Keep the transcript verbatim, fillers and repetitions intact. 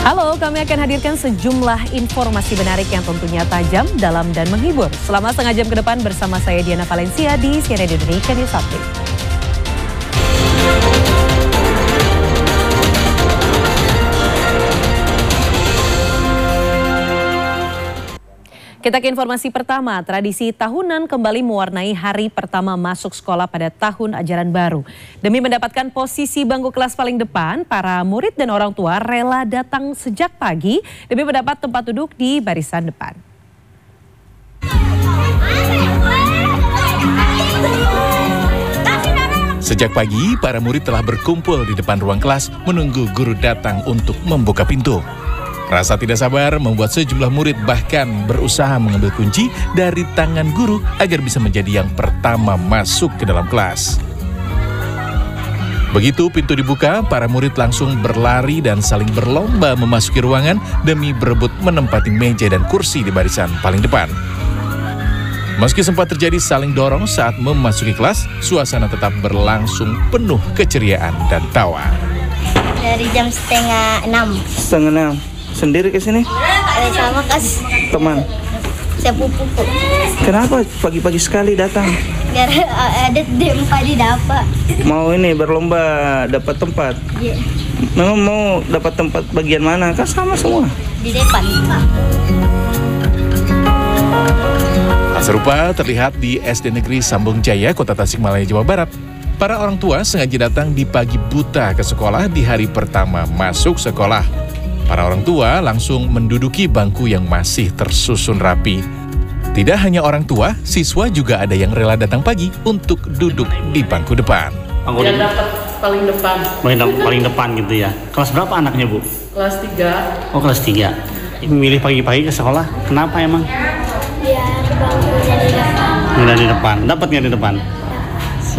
Halo, kami akan hadirkan sejumlah informasi menarik yang tentunya tajam, dalam, dan menghibur. Selama setengah jam ke depan bersama saya Diana Valencia di C N N Indonesia News Update. Kita ke informasi pertama, tradisi tahunan kembali mewarnai hari pertama masuk sekolah pada tahun ajaran baru. Demi mendapatkan posisi bangku kelas paling depan, para murid dan orang tua rela datang sejak pagi demi mendapat tempat duduk di barisan depan. Sejak pagi, para murid telah berkumpul di depan ruang kelas menunggu guru datang untuk membuka pintu. Rasa tidak sabar membuat sejumlah murid bahkan berusaha mengambil kunci dari tangan guru agar bisa menjadi yang pertama masuk ke dalam kelas. Begitu pintu dibuka, para murid langsung berlari dan saling berlomba memasuki ruangan demi berebut menempati meja dan kursi di barisan paling depan. Meski sempat terjadi saling dorong saat memasuki kelas, suasana tetap berlangsung penuh keceriaan dan tawa. Dari jam setengah enam. Setengah enam. Sendiri ke sini? Eh, sama kas Teman. sepupuku. Kenapa pagi-pagi sekali datang? Biar uh, ada D empat di dapat. Mau ini berlomba dapat tempat. Yeah. Memang mau dapat tempat bagian mana? Kan sama semua. Di depan. Hal serupa terlihat di S D Negeri Sambung Jaya, Kota Tasikmalaya, Jawa Barat. Para orang tua sengaja datang di pagi buta ke sekolah di hari pertama masuk sekolah. Para orang tua langsung menduduki bangku yang masih tersusun rapi. Tidak hanya orang tua, siswa juga ada yang rela datang pagi untuk duduk di bangku depan. Yang dapat paling depan. Paling, paling depan gitu ya. Kelas berapa anaknya, Bu? Kelas tiga. Oh, kelas tiga. Memilih pagi-pagi ke sekolah, kenapa emang? Biar bangkunya di depan. Nggak di depan. Dapat nggak di depan?